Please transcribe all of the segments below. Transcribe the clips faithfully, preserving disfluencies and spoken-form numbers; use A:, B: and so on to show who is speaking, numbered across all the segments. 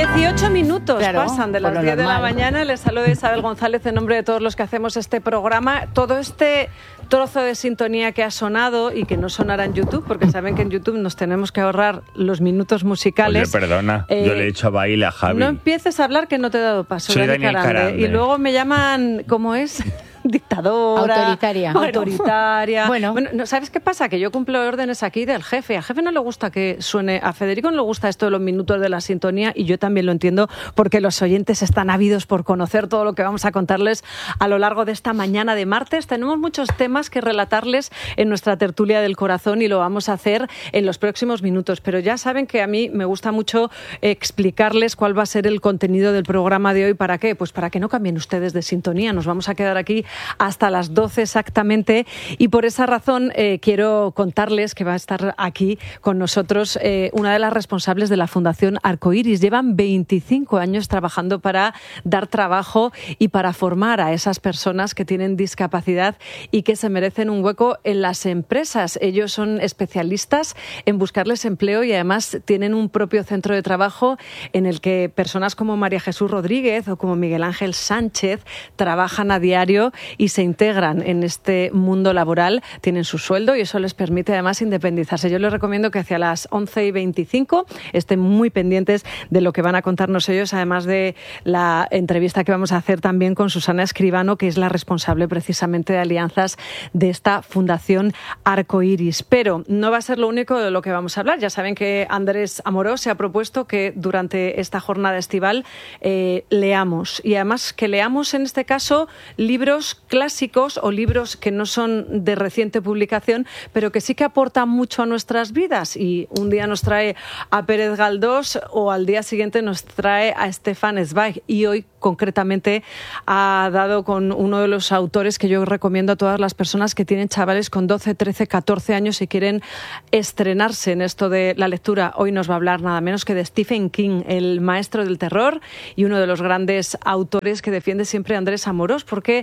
A: dieciocho minutos
B: claro,
A: pasan de las diez de la mañana. Les saluda Isabel González en nombre de todos los que hacemos este programa. Todo este trozo de sintonía que ha sonado y que no sonará en YouTube, porque saben que en YouTube nos tenemos que ahorrar los minutos musicales.
C: Oye, perdona, eh, yo le he dicho a baile a Javi.
A: No empieces a hablar que no te he dado paso.
C: Soy Daniel
A: Carande.
C: Carande.
A: Y luego me llaman, ¿cómo es? Dictadora.
B: Autoritaria.
A: Autoritaria.
B: Bueno.
A: bueno no, ¿sabes qué pasa? Que yo cumplo órdenes aquí del jefe. A jefe no le gusta que suene, a Federico no le gusta esto de los minutos de la sintonía, y yo también lo entiendo, porque los oyentes están ávidos por conocer todo lo que vamos a contarles a lo largo de esta mañana de martes. Tenemos muchos temas que relatarles en nuestra tertulia del corazón y lo vamos a hacer en los próximos minutos. Pero ya saben que a mí me gusta mucho explicarles cuál va a ser el contenido del programa de hoy. ¿Para qué? Pues para que no cambien ustedes de sintonía. Nos vamos a quedar aquí hasta las doce exactamente, y por esa razón eh, quiero contarles que va a estar aquí con nosotros eh, una de las responsables de la Fundación Arcoiris. Llevan veinticinco años trabajando para dar trabajo y para formar a esas personas que tienen discapacidad y que se merecen un hueco en las empresas. Ellos son especialistas en buscarles empleo y además tienen un propio centro de trabajo en el que personas como María Jesús Rodríguez o como Miguel Ángel Sánchez trabajan a diario y se integran en este mundo laboral, tienen su sueldo y eso les permite además independizarse. Yo les recomiendo que hacia las once y veinticinco estén muy pendientes de lo que van a contarnos ellos, además de la entrevista que vamos a hacer también con Susana Escribano, que es la responsable precisamente de alianzas de esta Fundación Arcoiris. Pero no va a ser lo único de lo que vamos a hablar. Ya saben que Andrés Amorós se ha propuesto que durante esta jornada estival eh, leamos, y además que leamos en este caso libros clásicos o libros que no son de reciente publicación, pero que sí que aportan mucho a nuestras vidas. Y un día nos trae a Pérez Galdós o al día siguiente nos trae a Stefan Zweig. Y hoy concretamente ha dado con uno de los autores que yo recomiendo a todas las personas que tienen chavales con doce, trece, catorce años y quieren estrenarse en esto de la lectura. Hoy nos va a hablar nada menos que de Stephen King, el maestro del terror y uno de los grandes autores que defiende siempre Andrés Amorós, porque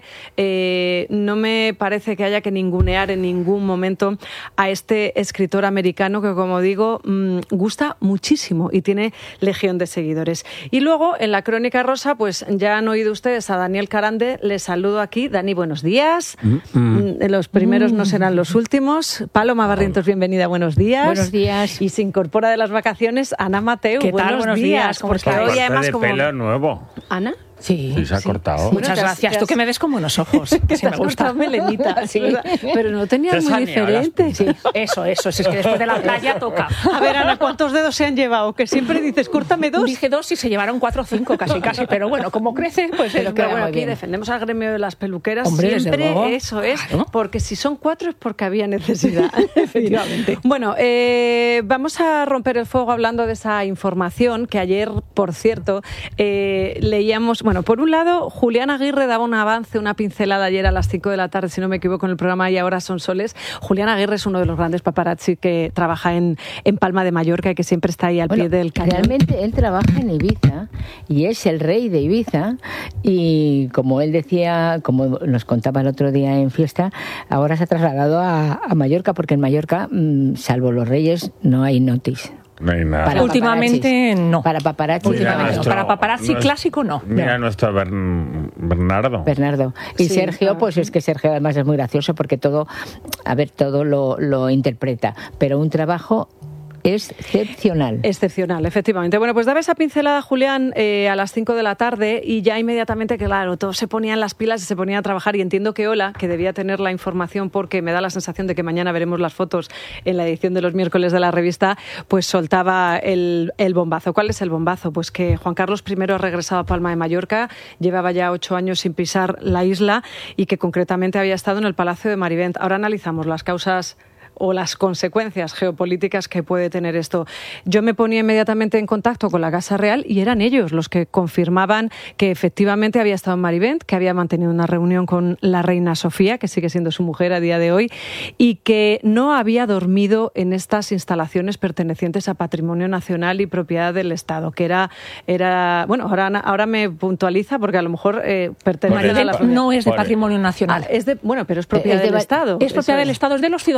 A: eh, no me parece que haya que ningunear en ningún momento a este escritor americano que, como digo, mmm, gusta muchísimo y tiene legión de seguidores. Y luego, en la Crónica Rosa, pues ya han oído ustedes a Daniel Carande. Les saludo aquí. Dani, buenos días. Mm-hmm. Los primeros mm. no serán los últimos. Paloma Barrientos, bienvenida, buenos días.
B: Buenos días.
A: Y se incorpora de las vacaciones Ana Mateu.
B: ¿Qué
A: buenos,
B: tal? Buenos
A: días.
B: días. ¿Cómo
A: Porque
B: estás?
A: hoy además
C: de
A: como...
C: pelo nuevo.
A: ¿Ana?
B: Sí,
C: sí, se ha
B: sí.
C: cortado.
B: Sí. Muchas gracias. Has... Tú que me ves como unos ojos.
A: Que
B: sí, me gusta.
A: Melenita,
B: sí.
A: Pero no tenías muy diferente.
B: Sí, eso, eso. Si es que después de la playa toca.
A: A ver, Ana, ¿cuántos dedos se han llevado? Que siempre dices, córtame dos.
B: Dije dos y se llevaron cuatro o cinco, casi, casi. Pero bueno, como crece, pues
A: pero
B: es
A: que bueno, aquí
B: bien.
A: defendemos al gremio de las peluqueras.
B: Hombre,
A: siempre eso es.
B: Claro.
A: Porque si son cuatro es porque había necesidad. Efectivamente. Bueno, eh, vamos a romper el fuego hablando de esa información que ayer, por cierto, eh, leíamos. Bueno, por un lado, Julián Aguirre daba un avance, una pincelada ayer a las cinco de la tarde, si no me equivoco, en el programa Y Ahora Son Soles. Julián Aguirre es uno de los grandes paparazzi que trabaja en, en Palma de Mallorca y que siempre está ahí al
D: bueno,
A: pie del cañón.
D: Realmente él trabaja en Ibiza y es el rey de Ibiza, y como él decía, como nos contaba el otro día en fiesta, ahora se ha trasladado a, a Mallorca, porque en Mallorca, mmm, salvo los reyes, no hay notis.
C: No hay nada.
B: Para últimamente no.
D: Para paparazzi,
B: últimamente
C: nuestro,
B: no. Para paparazzi
C: nuestro,
B: clásico no.
C: Mira
B: no.
C: nuestro Bern, Bernardo.
D: Bernardo. Y sí, Sergio, claro. Pues es que Sergio además es muy gracioso porque todo, a ver, todo lo, lo interpreta. Pero un trabajo excepcional.
A: Excepcional, efectivamente. Bueno, pues daba esa pincelada, Julián, eh, a las cinco de la tarde, y ya inmediatamente, claro, todos se ponían las pilas y se ponían a trabajar, y entiendo que Ola, que debía tener la información porque me da la sensación de que mañana veremos las fotos en la edición de los miércoles de la revista, pues soltaba el, el bombazo. ¿Cuál es el bombazo? Pues que Juan Carlos primero ha regresado a Palma de Mallorca, llevaba ya ocho años sin pisar la isla y que concretamente había estado en el Palacio de Marivent. Ahora analizamos las causas o las consecuencias geopolíticas que puede tener esto. Yo me ponía inmediatamente en contacto con la Casa Real y eran ellos los que confirmaban que efectivamente había estado en Marivent, que había mantenido una reunión con la reina Sofía, que sigue siendo su mujer a día de hoy, y que no había dormido en estas instalaciones pertenecientes a Patrimonio Nacional y propiedad del Estado, que era, era bueno, ahora, ahora me puntualiza porque a lo mejor eh, pertenece a la propiedad.
B: No es de Patrimonio Nacional.
A: Ah, es de, bueno, pero es propiedad
D: es de,
A: del Estado.
B: Es propiedad del Estado, es de los ciudadanos de Valencia.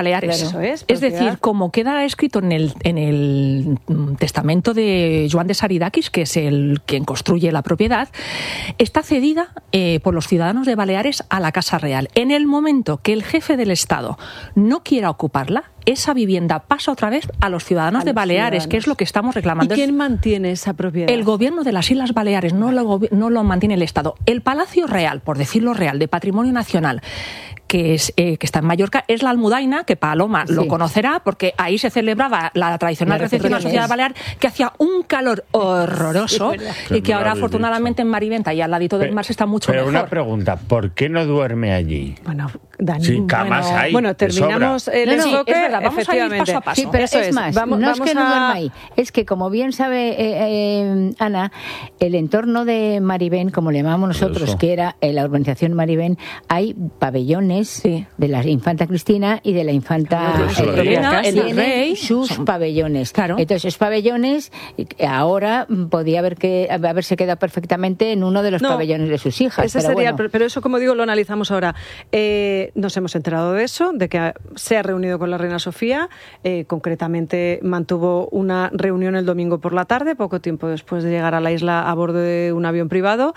B: Baleares.
A: Claro. Eso es,
B: Es
A: propiedad.
B: decir, como queda escrito en el, en el testamento de Joan de Saridakis, que es el quien construye la propiedad, está cedida eh, por los ciudadanos de Baleares a la Casa Real. En el momento que el jefe del Estado no quiera ocuparla, esa vivienda pasa otra vez a los ciudadanos
A: A
B: de
A: los
B: Baleares,
A: ciudadanos.
B: que es lo que estamos reclamando.
A: ¿Y quién mantiene esa propiedad?
B: El gobierno de las Islas Baleares, no lo, no lo mantiene el Estado. El Palacio Real, por decirlo real, de Patrimonio Nacional, que, es, eh, que está en Mallorca, es la Almudaina, que Paloma
D: Sí.
B: lo conocerá, porque ahí se celebraba la tradicional
D: La
B: recepción de la
D: recepción
B: sociedad
D: es-
B: balear, que hacía un calor horroroso,
D: Es verdad.
B: y que ahora
C: Qué
B: afortunadamente en Mariventa y al ladito del mar se está mucho
C: Pero
B: mejor.
C: una pregunta, ¿por qué no duerme allí?
A: Bueno, Dani,
C: Sí, camas
A: bueno,
C: hay,
A: bueno,
C: de
A: terminamos
C: sobra.
A: el
B: No, no, sí,
A: enfoque,
B: es verdad, vamos a ir
A: efectivamente.
B: paso a paso.
D: Sí, pero
A: Eso
D: es más,
A: vamos,
D: no
A: vamos
D: es que no
A: a-
D: duerma ahí, es que como bien sabe eh, eh, Ana, el entorno de Maribén, como le llamamos nosotros,
C: Eso.
D: que era eh, la urbanización Maribén, hay pabellones
B: Sí.
D: de la infanta Cristina y de la infanta
C: Claro, eso lo
D: eh,
C: digo.
D: Reina,
B: El
D: tienen
B: rey,
D: sus
B: son-
D: pabellones.
B: Claro.
D: Entonces, esos pabellones eh, ahora mm, podía haber que haberse quedado perfectamente en uno de los
A: No,
D: pabellones de sus hijas.
A: Ese
D: pero
A: sería,
D: bueno.
A: el- pero eso, como digo, lo analizamos ahora. Eh, nos hemos enterado de eso, de que se ha reunido con la reina Sofía. Eh, concretamente, mantuvo una reunión el domingo por la tarde, poco tiempo después de llegar a la isla a bordo de un avión privado.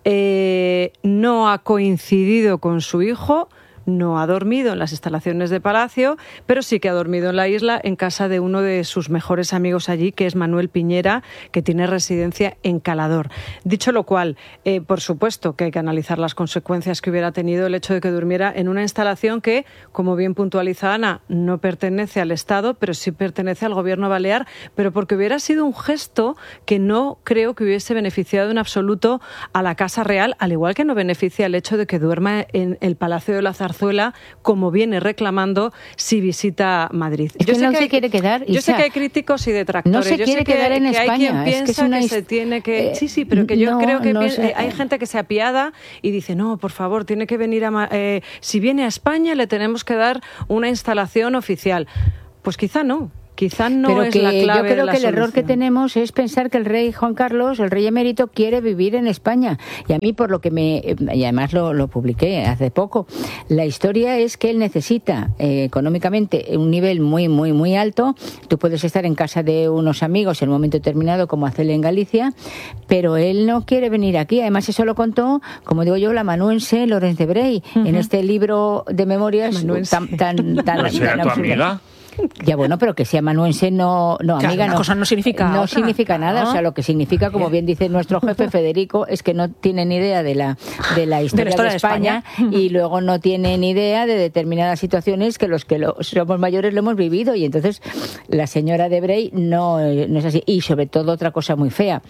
A: Eh, no ha coincidido con su hijo. No ha dormido en las instalaciones de Palacio, pero sí que ha dormido en la isla en casa de uno de sus mejores amigos allí, que es Manuel Piñera, que tiene residencia en Calador. Dicho lo cual, eh, por supuesto que hay que analizar las consecuencias que hubiera tenido el hecho de que durmiera en una instalación que, como bien puntualiza Ana, no pertenece al Estado, pero sí pertenece al Gobierno balear, pero porque hubiera sido un gesto que no creo que hubiese beneficiado en absoluto a la Casa Real, al igual que no beneficia el hecho de que duerma en el Palacio de la Zarzuela, como viene reclamando si visita Madrid.
D: Es que no se quiere quedar,
A: Yo sé
D: Isa.
A: que hay críticos y detractores.
D: No se
A: yo
D: quiere
A: sé que,
D: quedar en
A: que hay quien
D: España, es que es
A: piensa que,
D: una his-
A: se tiene que...
D: eh,
A: sí, sí, pero que yo
D: no,
A: creo que
D: no
A: piensa-
D: sé.
A: eh, hay gente que se apiada y dice, no, por favor, tiene que venir a... Ma- eh, si viene a España le tenemos que dar una instalación oficial. Pues quizá no. Quizá no
D: Pero
A: es
D: que
A: la clave
D: yo
A: de
D: creo
A: la
D: que el error que
A: solución.
D: tenemos es pensar que el rey Juan Carlos, el rey emérito, quiere vivir en España. Y a mí, por lo que me... Y además lo, lo publiqué hace poco, la historia es que él necesita eh, económicamente un nivel muy, muy, muy alto. Tú puedes estar en casa de unos amigos en un momento determinado, como hace él en Galicia, pero él no quiere venir aquí. Además, eso lo contó, como digo yo, la amanuense Lorenz de Brey, uh-huh. en este libro de memorias
A: Amanuense.
D: tan... tan, tan,
C: ¿No será
D: tan
C: tu
D: absurdo.
C: amiga?
D: Ya bueno, pero que sea amanuense no, no
B: Claro,
D: amiga,
B: una
D: no.
B: cosa no significa
D: no
B: otra,
D: significa nada,
B: ¿no?
D: o sea, lo que significa, como bien dice nuestro jefe Federico, es que no tiene ni idea de la de la historia de,
B: historia de
D: España,
B: España.
D: y luego no tiene ni idea de determinadas situaciones que los que lo, somos mayores lo hemos vivido, y entonces la señora de Brey no, no es así. Y sobre todo otra cosa muy fea,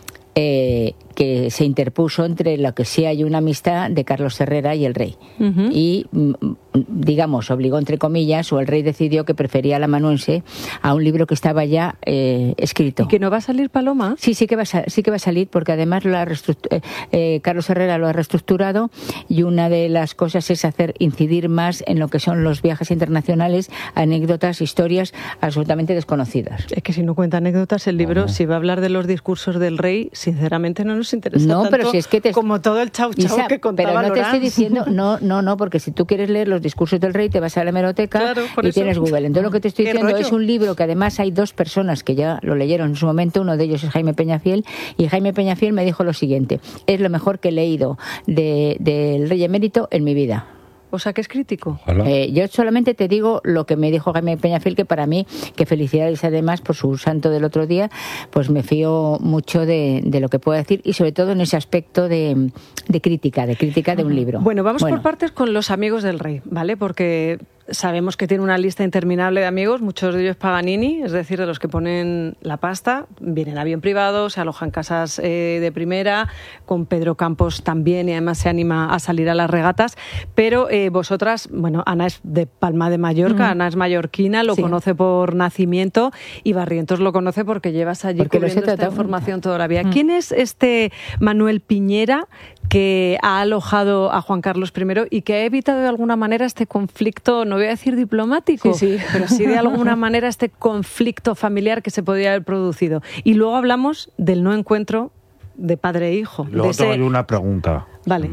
D: eh, que se interpuso entre lo que sí hay una amistad de Carlos Herrera y el rey.
A: Ujú.
D: Y, mm, digamos, obligó entre comillas, o el rey decidió que prefería al amanuense a un libro que estaba ya eh, escrito.
A: ¿Y que no va a salir Paloma?
D: Sí, sí que va a, sa- sí que va a salir, porque además lo ha reestruct- eh, eh, Carlos Herrera lo ha reestructurado, y una de las cosas es hacer incidir más en lo que son los viajes internacionales, anécdotas, historias absolutamente desconocidas.
A: Es que si no cuenta anécdotas, el libro, si va a hablar de los discursos del rey, sinceramente no nos interesa
D: No,
A: tanto
D: pero si es que te-
A: como todo el chau chau
D: Isa,
A: que contaba
D: pero no te
A: Lorán.
D: estoy diciendo, no, no, no, porque si tú quieres leer los discursos del rey, te vas a la hemeroteca
A: Claro, por
D: y
A: eso.
D: tienes Google. Entonces lo que te estoy
A: ¿Qué
D: diciendo
A: rollo?
D: es un libro que además hay dos personas que ya lo leyeron en su momento, uno de ellos es Jaime Peñafiel, y Jaime Peñafiel me dijo lo siguiente: es lo mejor que he leído de- del rey emérito en mi vida.
A: O sea, que es crítico.
C: Hola.
D: Eh, yo solamente te digo lo que me dijo Jaime Peñafiel, que para mí, que felicidades además por su santo del otro día, pues me fío mucho de, de lo que pueda decir, y sobre todo en ese aspecto de, de crítica, de crítica de un libro.
A: Bueno, vamos por partes con los amigos del rey, ¿vale? Porque sabemos que tiene una lista interminable de amigos, muchos de ellos Paganini, es decir, de los que ponen la pasta, vienen en avión privado, se alojan en casas eh, de primera, con Pedro Campos también, y además se anima a salir a las regatas, pero eh, vosotras, bueno, Ana es de Palma de Mallorca,
D: Mm.
A: Ana es mallorquina, lo
D: Sí.
A: conoce por nacimiento, y Barrientos lo conoce porque llevas allí
D: Porque los he
A: cubriendo esta
D: tratado.
A: información toda la vida.
D: Mm.
A: ¿Quién es este Manuel Piñera que ha alojado a Juan Carlos primero y que ha evitado de alguna manera este conflicto, no voy a decir diplomático,
B: Sí, sí.
A: pero sí de alguna manera este conflicto familiar que se podía haber producido? Y luego hablamos del no encuentro de padre e hijo.
C: Luego
A: de
C: tengo
A: ese-
C: yo una pregunta.
A: Vale.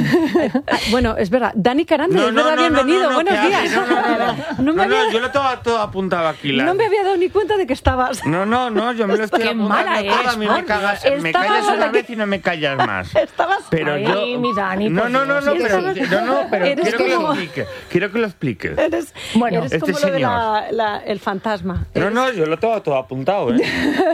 A: Bueno, es verdad. Dani Carande,
C: No,
A: es
C: no,
A: verdad,
C: no,
A: bienvenido.
C: no, no,
A: Buenos
C: ¿qué
A: días.
C: haces? No, no, no, no.
A: No me
C: No, no,
A: había-
C: yo lo tengo todo apuntado aquí. la-
A: no me había dado ni cuenta de que estabas.
C: No, no, no, yo me lo estoy
B: Qué
C: apuntando
B: mala
C: todo.
B: eres,
C: A mí
B: por
C: me, cagas,
A: Dios.
C: me
A: Estabas
C: callas una
A: aquí.
C: vez y no me callas más.
A: Estabas.
C: Pero
B: Ay,
C: yo...
B: mi Dani,
C: no,
B: por
C: no, no, no,
B: Dios.
C: pero,
A: Eres-
C: no, no, pero
A: eres
C: quiero que lo
A: como-
C: explique. Quiero que lo explique.
A: Eres,
B: Bueno,
A: eres
C: este
A: como lo de
C: señor.
A: la- la- el fantasma.
C: No,
A: Eres-
C: no, yo lo tengo todo apuntado, ¿eh?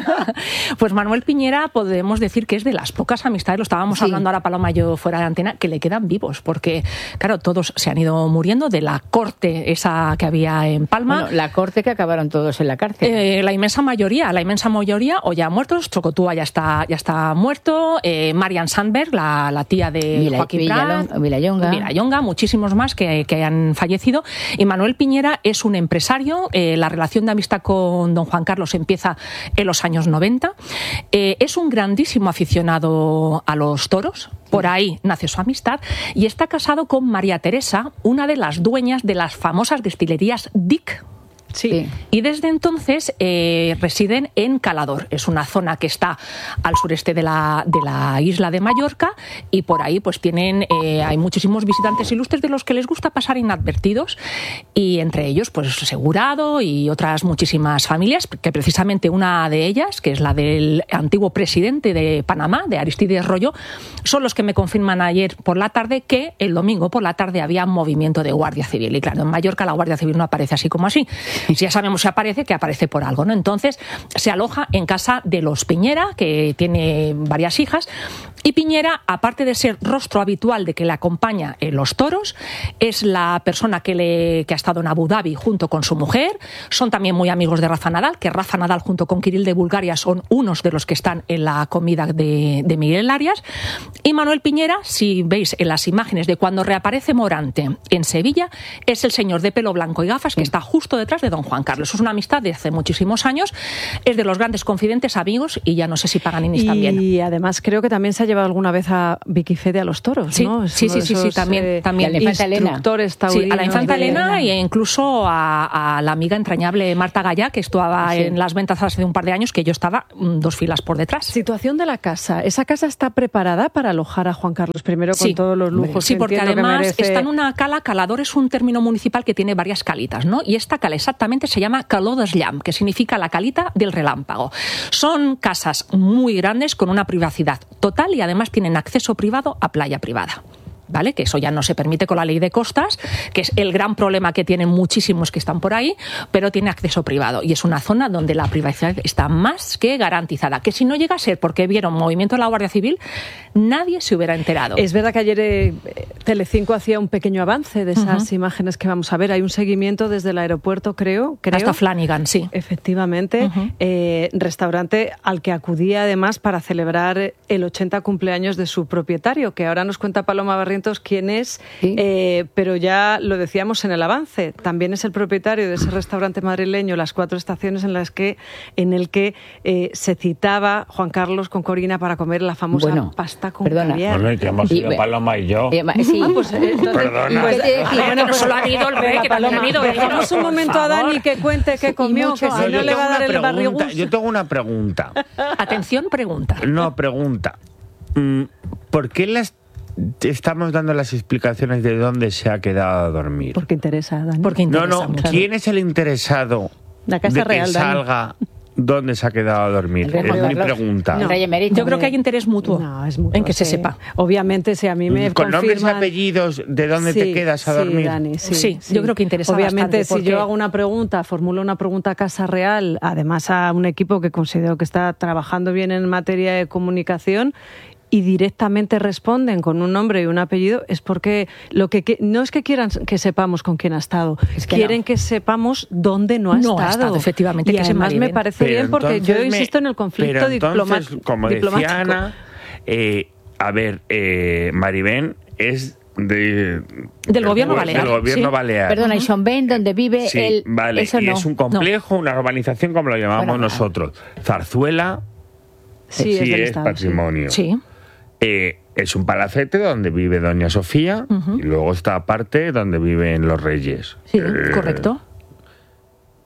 B: Pues Manuel Piñera podemos decir que es de las pocas amistades, lo estábamos
D: Sí.
B: hablando ahora Paloma y yo fuera de antena, que le quedan vivos, porque claro, todos se han ido muriendo de la corte esa que había en Palma.
D: Bueno, la corte que acabaron todos en la cárcel.
B: Eh, la inmensa mayoría, la inmensa mayoría o ya muertos, Chocotúa ya está, ya está muerto, eh, Marian Sandberg, la, la tía de
D: Vila-
B: Joaquín
D: Villalon-
B: Prat,
D: Vilallonga.
B: Vilallonga, muchísimos más que, que han fallecido. Y Manuel Piñera es un empresario, eh, la relación de amistad con don Juan Carlos empieza en los años noventa. Eh, es un grandísimo aficionado a los toros. Por ahí nace su amistad y está casado con María Teresa, una de las dueñas de las famosas destilerías Dick.
A: Sí.
D: Sí.
B: Y desde entonces eh, residen en Calador. Es una zona que está al sureste de la, de la isla de Mallorca y por ahí pues tienen eh, hay muchísimos visitantes ilustres de los que les gusta pasar inadvertidos y entre ellos pues Segurado y otras muchísimas familias, que precisamente una de ellas, que es la del antiguo presidente de Panamá, de Aristides Royo, son los que me confirman ayer por la tarde que el domingo por la tarde había movimiento de Guardia Civil. Y claro, en Mallorca la Guardia Civil no aparece así como así. Si ya sabemos si aparece, que aparece por algo, ¿no? Entonces se aloja en casa de los Piñera, que tiene varias hijas, y Piñera, aparte de ser rostro habitual de que le acompaña en los toros, es la persona que, le, que ha estado en Abu Dhabi junto con su mujer, son también muy amigos de Rafa Nadal, que Rafa Nadal junto con Kirill de Bulgaria son unos de los que están en la comida de, de Miguel Arias, y Manuel Piñera, si veis en las imágenes de cuando reaparece Morante en Sevilla, es el señor de pelo blanco y gafas que está justo detrás de don Juan Carlos. Es una amistad de hace muchísimos años, es de los grandes confidentes, amigos, y ya no sé si Paganinis
A: Y
B: también.
A: además creo que también se ha llevado alguna vez a Vicky Fede a los toros,
B: Sí,
A: ¿no? Es
B: sí,
A: uno
B: sí,
A: de
B: sí, sí,
A: esos,
B: también,
A: eh,
B: también.
D: Y a la infanta Elena.
A: instructores
B: Sí, a la
A: taurinos
B: infanta
A: de-
B: Elena e incluso a, a la amiga entrañable Marta Gallá, que estaba
D: Sí.
B: en las ventas hace un par de años, que yo estaba mm, dos filas por detrás.
A: Situación de la casa. ¿Esa casa está preparada para alojar a Juan Carlos I con
B: Sí.
A: todos los lujos?
B: Sí,
A: que
B: porque
A: entiendo que
B: además
A: merece?
B: está en una cala. Calador es un término municipal que tiene varias calitas, ¿no? Y esta cala exactamente se llama Caló des Llamp, que significa la calita del relámpago. Son casas muy grandes con una privacidad total y además tienen acceso privado a playa privada. ¿Vale? Que eso ya no se permite con la ley de costas, que es el gran problema que tienen muchísimos que están por ahí, pero tiene acceso privado. Y es una zona donde la privacidad está más que garantizada. Que si no llega a ser porque vieron movimiento de la Guardia Civil, nadie se hubiera enterado.
A: Es verdad que ayer eh, Telecinco hacía un pequeño avance de esas
B: Ujú.
A: imágenes que vamos a ver. Hay un seguimiento desde el aeropuerto, creo. creo
B: Hasta Flanagan, sí.
A: Efectivamente,
B: Ujú.
A: eh, restaurante al que acudía además para celebrar el ochenta cumpleaños de su propietario, que ahora nos cuenta Paloma Barrientos quién es,
D: Sí.
A: eh, pero ya lo decíamos en el avance, también es el propietario de ese restaurante madrileño, Las Cuatro Estaciones, en las que en el que eh, se citaba Juan Carlos con Corina para comer la famosa
D: Bueno,
A: pasta con
D: perdona.
A: caviar.
C: Bueno, y que hemos
D: Y-
C: ido Paloma y yo.
D: Eh, ma- sí.
A: Ah, pues, eh, entonces,
C: Perdona.
A: pues,
D: ¿Qué te decía?
A: eh,
B: Bueno, pues solo ha ido el rey,
A: venga,
B: que también
A: Paloma,
B: ha ido,
A: dejamos
B: venga,
A: un
B: por
A: momento a
B: favor.
A: Dani que cuente qué comió,
D: mucho
A: que si
D: No,
A: no
C: yo
A: le va a
C: tengo
A: dar
C: una
A: el
C: pregunta,
A: barrigús.
C: yo tengo una pregunta.
B: Atención, pregunta.
C: No, pregunta. Mm, ¿Por qué las estamos dando las explicaciones de dónde se ha quedado a dormir?
A: Porque interesa, Dani.
B: Porque
C: No,
B: interesa
C: no,
B: mucho.
C: ¿quién es el interesado
A: La Casa
C: de que
A: Real, Dani.
C: salga dónde se ha quedado a dormir?
D: El rey
C: Es
D: Juan
C: mi
D: Carlos.
C: pregunta.
D: El rey emérito.
B: Yo creo que hay interés mutuo,
A: No, es mutuo,
B: en que se
A: sí.
B: sepa.
A: Obviamente, si a mí me
C: Con nombres y
A: confirman-
C: apellidos, ¿de dónde te
A: Sí,
C: quedas a
A: sí,
C: dormir?
A: Dani, sí,
B: Sí, yo creo que interesa
A: Obviamente,
B: bastante,
A: si
B: porque-
A: yo hago una pregunta, formulo una pregunta a Casa Real, además a un equipo que considero que está trabajando bien en materia de comunicación, y directamente responden con un nombre y un apellido, es porque lo que, que no es que quieran que sepamos con quién ha estado,
D: Es que
A: quieren
D: no.
A: que sepamos dónde no ha
B: No ha
A: estado.
B: estado, efectivamente,
A: y
B: que se
A: además me
B: maliden.
A: parece
C: Pero
A: bien porque yo
C: entonces me-
A: insisto en el conflicto
C: pero entonces,
A: diploma-
C: como
A: diplomático.
C: decía Ana, eh, a ver, eh, Maribén es de,
B: Del gobierno
C: del
B: balear,
C: gobierno
B: sí.
C: balear.
D: Perdona, y Son Ben, donde vive
C: Sí,
D: él.
C: vale,
D: Eso
C: y
D: no.
C: es un complejo, una urbanización como lo llamamos
D: Bueno,
C: nosotros. Zarzuela
A: Sí, es del
C: es
A: Estado, sí.
C: patrimonio.
B: Sí.
C: Eh, es un palacete donde vive Doña Sofía y luego está aparte donde viven los reyes.
B: Sí,
C: Eh,
B: correcto.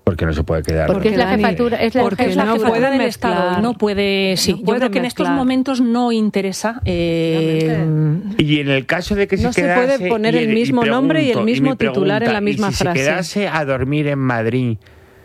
C: Porque no se puede quedar.
D: Porque es la
A: Dani,
D: jefatura, es la
B: Porque es la
A: no
B: jefatura
A: pueden
B: del
A: mezclar.
B: Estado. No puede. Sí,
A: No
B: yo
A: pueden
B: creo que en estos
A: mezclar.
B: momentos no interesa. eh,
C: Y en el caso de que
A: No
C: se
A: se
C: quedase...
A: puede poner
C: y
A: el
C: y
A: mismo nombre y el
C: pregunto,
A: mismo
C: mi
A: titular en la
C: pregunta,
A: misma
C: y si
A: frase.
C: se quedase a dormir en Madrid,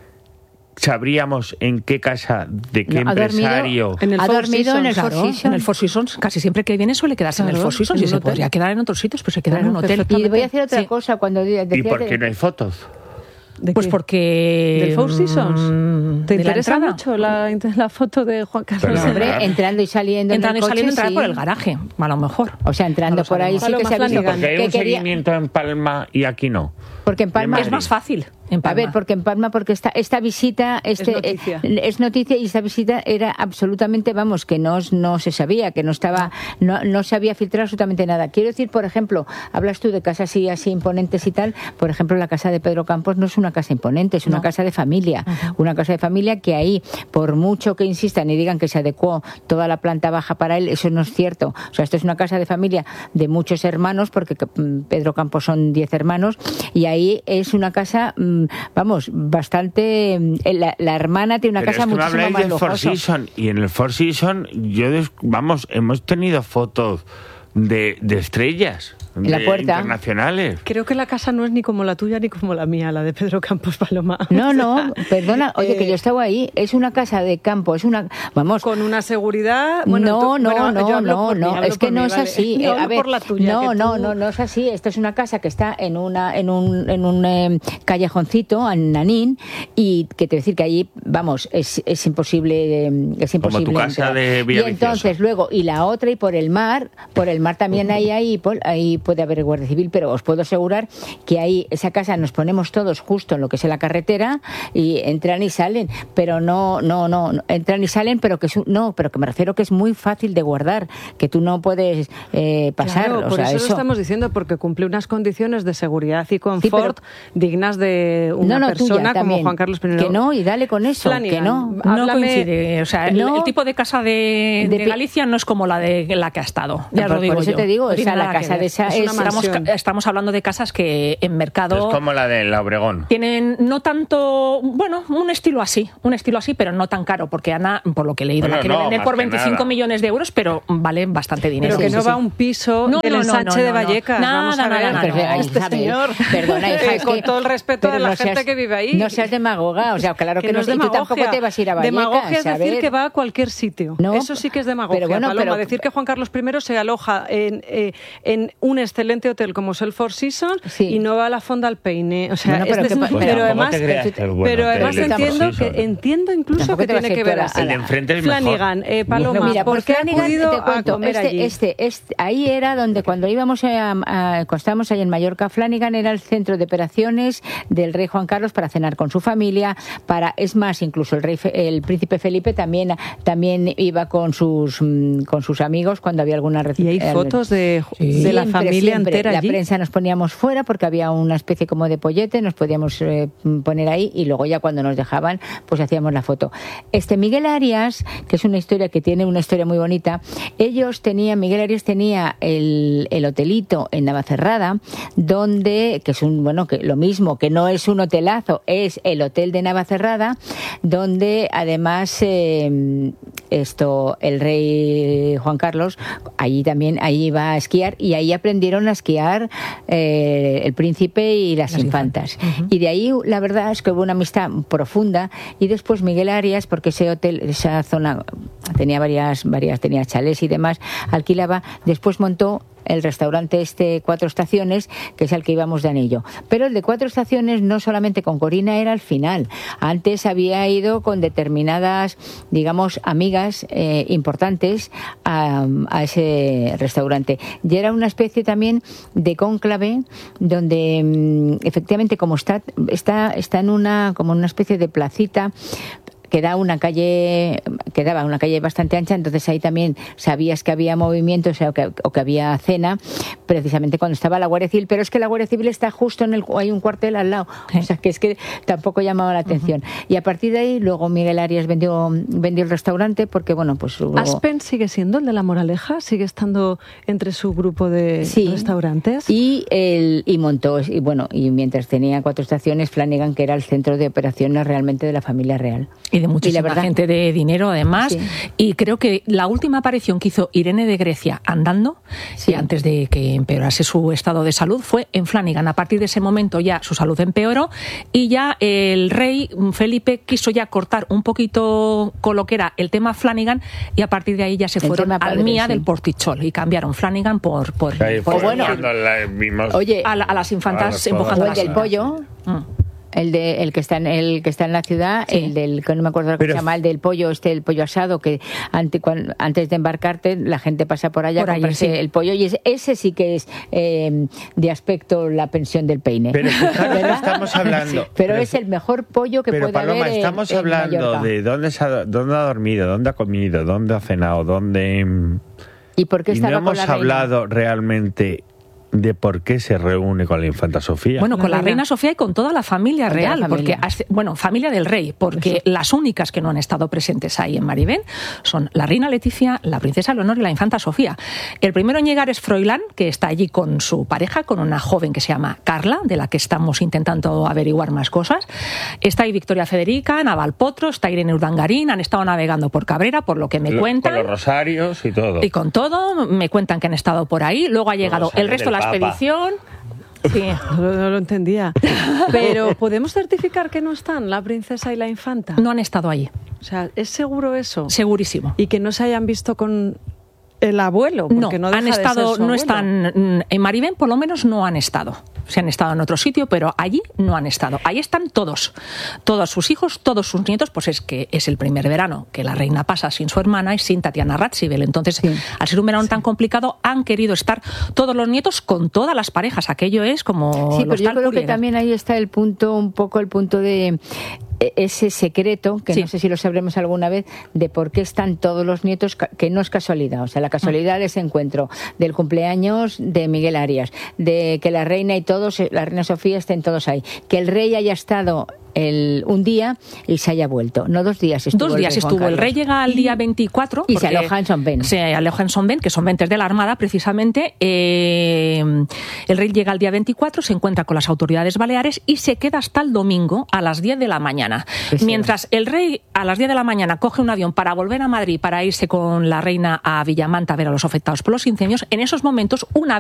C: ¿sabríamos en qué casa, de qué
D: No, ha dormido
C: empresario?
A: en el
D: ha
A: Four
D: dormido en el
A: Seasons,
D: Four
B: Claro,
D: Seasons.
B: en el Four Seasons, casi siempre que viene suele quedarse en
A: Claro,
B: el Four Seasons
A: en
B: y
A: un
B: se
A: hotel.
B: podría quedar en otros sitios, pero se queda en un hotel.
D: Y voy a decir otra
B: Sí.
D: cosa, cuando de-
C: ¿Y
D: decías
C: por
D: de-
C: qué no hay fotos?
A: ¿De
B: Pues
A: qué?
B: porque...
A: ¿Del Four Seasons?
B: mm,
A: ¿Te
B: de la
A: interesa
B: entrada.
A: mucho la, la foto de Juan Carlos?
C: Pero,
D: Hombre,
C: Claro.
D: entrando y saliendo
B: Entrando
D: en
B: y
D: el
B: saliendo,
D: coche,
B: entrar
D: sí.
B: por el garaje, a lo mejor.
D: O sea, entrando
B: No lo
D: por ahí sí
A: sabemos.
D: que se ha
A: Paloma
D: visto
A: Flanagan.
C: Porque hay
D: que
C: un
D: quería...
C: seguimiento en Palma y aquí no.
D: Porque en Palma...
C: De
B: Es
C: Madrid.
B: más fácil en
D: A
B: Palma.
D: ver, porque en Palma, porque esta, esta visita este,
A: noticia.
D: eh, es noticia y esta visita era absolutamente, vamos, que no, no se sabía, que no estaba, no, no se había filtrado absolutamente nada. Quiero decir, por ejemplo, hablas tú de casas así, así imponentes y tal, por ejemplo, la casa de Pedro Campos no es una casa imponente, es una
B: No.
D: casa de familia, una casa de familia que ahí, por mucho que insistan y digan que se adecuó toda la planta baja para él, eso no es cierto. O sea, esto es una casa de familia de muchos hermanos, porque mm, Pedro Campos son diez hermanos, y ahí es una casa, mm, vamos, bastante... mm, La, la hermana tiene una
C: Pero
D: casa
C: es que me
D: muchísimo
C: habláis
D: más
C: del Four
D: lujosa.
C: Seasons, y en el Four Seasons, yo des- vamos, hemos tenido fotos de, de estrellas,
D: En la
C: de
D: puerta.
C: internacionales.
A: Creo que la casa no es ni como la tuya ni como la mía, la de Pedro Campos Paloma.
D: No,
A: O sea,
D: no, perdona, oye,
A: eh,
D: que yo estaba ahí, es una casa de campo, es una... Vamos...
A: Con una seguridad... Bueno,
D: no,
A: tú-
D: no,
A: bueno, yo
D: no,
A: hablo
D: no,
A: por mí,
D: no,
A: hablo
D: es que
A: por
D: no
A: mí,
D: es
A: vale.
D: así.
A: Yo
D: Eh,
A: hablo
D: a ver,
A: por la tuya,
D: no,
A: que
D: no,
A: tú-
D: no, no es así. Esta es una casa que está en una, en un, en un eh, callejoncito, en Nanín, y que te voy a decir que allí, vamos, es, es imposible, eh, es
C: Como
D: imposible
C: tu casa
D: entrar.
C: de
D: Y
C: Villaviciosa.
D: entonces luego, y la otra, y por el mar, por el mar también hay ahí, por- ahí puede haber guardia civil, pero os puedo asegurar que ahí, esa casa, nos ponemos todos justo en lo que es la carretera y entran y salen, pero no, no, no, no, entran y salen, pero que es un- no, pero que me refiero que es muy fácil de guardar, que tú no puedes eh, pasar,
A: Claro,
D: o
A: por
D: sea,
A: eso,
D: eso.
A: lo estamos diciendo, porque cumple unas condiciones de seguridad y confort dignas de una
D: no, no, tuya
A: persona como
D: también.
A: Juan Carlos primero.
D: Que no, y dale con eso,
A: Flanagan,
D: que no.
B: No
A: háblame-
B: coincide. O sea, el-
D: No.
B: el, tipo de casa de,
D: De
B: de
D: pi-
B: Galicia no es como la de la que ha estado. Ya
D: Por-
B: lo digo
D: por eso
B: yo.
D: te digo,
B: No
D: esa,
B: tiene
D: la
B: nada que
D: casa
B: ver.
D: de esa
A: Es una
D: es-
B: Estamos,
A: mansión.
B: estamos hablando de casas que en
C: Es
B: mercado
C: como la de la Obregón.
B: tienen no tanto, bueno, un estilo así, un estilo así, pero no tan caro, porque Ana, por lo que he leído,
C: Bueno,
B: la quiere
C: no,
B: vender
C: más
B: por
C: que
B: veinticinco
C: nada.
B: millones de euros, pero vale bastante dinero.
A: Pero que
B: Sí,
A: no
B: sí,
A: va a
B: sí.
A: un piso
B: No,
A: del
B: no, no,
A: ensanche
B: no,
A: de
B: no.
A: Vallecas.
B: Nada,
A: Vamos a
B: nada,
A: ver,
B: nada,
D: Pero,
B: no.
A: este
D: Isabel,
A: señor.
D: perdona, hija,
A: Eh,
D: es
A: con
D: que-
A: todo el respeto
D: pero
A: a la
D: no
A: gente
D: seas-
A: que vive ahí.
D: No seas demagoga, o sea, claro que, no,
A: es
D: sé, y tú tampoco
A: demagogia.
D: te vas a ir a Vallecas,
A: Demagogia es
D: a
A: decir
D: ver.
A: que va a cualquier sitio.
D: No,
A: Eso sí que es demagogia,
D: pero bueno,
A: Paloma.
D: pero-
A: Decir que Juan Carlos primero se aloja en, eh, en un excelente hotel como es el Four Seasons
D: Sí.
A: y no va a la Fonda al Peine. O sea,
D: Bueno, pero
A: es
D: que
A: de-
D: pa-
A: pero,
D: Bueno,
C: ¿cómo
A: además,
C: te creas que es bueno
A: pero
C: hotel
A: además
C: el Four
A: entiendo
C: Seasons?
A: que entiendo incluso
D: Tampoco
A: que
D: te vas
A: tiene
D: a
A: que
D: ir
A: ver
D: tú a la-
A: así.
C: El de enfrente es mejor.
A: Flanagan, eh, Paloma,
D: Mira,
A: ¿por
D: pues
A: qué ha
D: Flanagan,
A: acudido
D: te cuento,
A: a comer
D: este,
A: allí?
D: Este, este, ahí era donde cuando íbamos a, a, cuando estábamos ahí en Mallorca, Flanagan era el centro de operaciones del rey Juan Carlos para cenar con su familia, para, es más, incluso el rey, Fe- el príncipe Felipe también, también iba con sus, mm, con sus amigos cuando había alguna
A: Y hay
D: eh,
A: fotos de,
B: Sí.
A: de la
D: Siempre,
A: familia
D: siempre.
A: entera
D: La
A: allí.
D: prensa nos poníamos fuera porque había una especie como de pollete, nos podíamos eh, poner ahí y luego ya cuando nos dejaban, pues hacíamos la foto. Este Miguel Arias, que es una historia que tiene una historia muy bonita, ellos tenían, Miguel Arias tenía el, el hotelito en Navacerrada, donde, que es un, bueno, que lo mismo, que no es un hotelazo, es el hotel de Navacerrada, donde además eh, esto, el rey Juan Carlos, allí también, allí iba a esquiar y ahí aprendieron a esquiar eh, el príncipe y las,
B: Las
D: infantas. Y de ahí la verdad es que hubo una amistad profunda y después Miguel Arias, porque ese hotel, esa zona tenía varias, varias, tenía chalés y demás, alquilaba, después montó el restaurante este Cuatro Estaciones, que es al que íbamos de anillo. Pero el de Cuatro Estaciones no solamente con Corina era al final. Antes había ido con determinadas, digamos, amigas eh, importantes a, a ese restaurante. Y era una especie también de cónclave donde mm, efectivamente como está, está, está en una, como una especie de placita queda una calle, quedaba una calle bastante ancha, entonces ahí también sabías que había movimiento, o sea, o que, o que había cena, precisamente cuando estaba la Guardia Civil, pero es que la Guardia Civil está justo en el, hay un cuartel al lado, o sea, que es que tampoco llamaba la atención. Uh-huh. Y a partir de ahí, luego Miguel Arias vendió, vendió el restaurante, porque bueno, pues hubo...
A: ¿Aspen sigue siendo el de La Moraleja? ¿Sigue estando entre su grupo de
D: sí,
A: restaurantes?
D: Y, el, y montó, y bueno, y mientras tenía cuatro estaciones, Flanagan, que era el centro de operaciones realmente de la familia real.
B: Y de muchísima y verdad, gente de dinero, además. Sí. Y creo que la última aparición que hizo Irene de Grecia andando, sí. y antes de que empeorase su estado de salud, fue en Flanagan. A partir de ese momento ya su salud empeoró y ya el rey Felipe quiso ya cortar un poquito con lo que era el tema Flanagan, y a partir de ahí ya se el fueron al Mía sí. del Portichol y cambiaron Flanagan por... por,
C: sí,
B: por
C: bueno, la vimos
D: oye,
B: a, la, a las infantas a empujando
D: el del pollo... Mm. El de el que está en el que está en la ciudad, sí. el del que no me acuerdo lo que se llama, el del pollo, este el pollo asado, que ante, cuando, antes de embarcarte la gente pasa por allá por a comprarse allí, sí. el pollo, y es, ese sí que es eh, de aspecto la pensión del peine.
C: Pero fijaros, estamos hablando.
D: pero, pero es el mejor pollo que
C: pero
D: puede
C: Paloma,
D: haber.
C: Estamos
D: en,
C: hablando
D: en
C: de dónde, se ha, dónde ha dormido, dónde ha comido, dónde ha cenado, dónde.
D: ¿Y por qué estaba
C: y no hemos
D: con la
C: hablado
D: reina?
C: realmente de por qué se reúne con la infanta Sofía.
B: Bueno, con la, la reina Sofía y con toda la familia con real, la familia. porque bueno, familia del rey, porque Eso. las únicas que no han estado presentes ahí en Maribén son la reina Leticia, la princesa Leonor y la infanta Sofía. El primero en llegar es Froilán, que está allí con su pareja, con una joven que se llama Carla, de la que estamos intentando averiguar más cosas. Está ahí Victoria Federica, Naval Potro, está Irene Urdangarín, han estado navegando por Cabrera, por lo que me
C: lo,
B: cuentan.
C: Con los rosarios y todo.
B: Y con todo, me cuentan que han estado por ahí. Luego ha llegado el resto de la expedición.
A: Sí, no, no lo entendía. Pero ¿podemos certificar que no están la princesa y la infanta?
B: No han estado allí.
A: O sea, ¿es seguro eso?
B: Segurísimo.
A: Y que no se hayan visto con el abuelo, porque no,
B: no han estado, no
A: abuelo.
B: están en Maribén, por lo menos no han estado. Se han estado en otro sitio, pero allí no han estado. Ahí están todos, todos sus hijos, todos sus nietos, pues es que es el primer verano que la reina pasa sin su hermana y sin Tatiana Radziwiłł. Entonces, sí. al ser un verano sí. tan complicado, han querido estar todos los nietos con todas las parejas. Aquello es como
D: sí, pero yo creo que también ahí está el punto, un poco el punto de ese secreto, que sí. no sé si lo sabremos alguna vez, de por qué están todos los nietos, que no es casualidad. O sea, la casualidad de ese encuentro, del cumpleaños de Miguel Arias, de que la reina y todos, la reina Sofía estén todos ahí. Que el rey haya estado el, un día y se haya vuelto. No, dos días estuvo.
B: Dos días
D: el rey
B: estuvo.
D: Juan
B: el rey llega al día veinticuatro.
D: Y se aloja en Son Ben.
B: Se aloja en Son Ben, que son ventes de la Armada, precisamente. Eh, el rey llega al día veinticuatro, se encuentra con las autoridades baleares y se queda hasta el domingo a las diez de la mañana. Pues Mientras sí. el rey a las diez de la mañana coge un avión para volver a Madrid para irse con la reina a Villamanta a ver a los afectados por los incendios, en esos momentos una